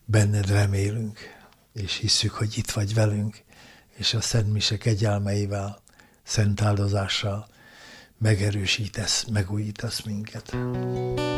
benned remélünk, és hisszük, hogy itt vagy velünk, és a Szent Mise kegyelmeivel, szent áldozással megerősítesz, megújítasz minket.